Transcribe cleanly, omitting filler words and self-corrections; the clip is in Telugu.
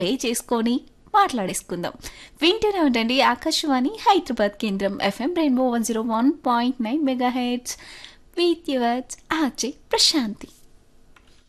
పే చేసుకొని మాట్లాడేసుకుందాం. వింటూనే ఉండండి ఆకాశవాణి హైదరాబాద్ కేంద్రం FM rainbow 101.9 megahertz with yours RJ Prashanti.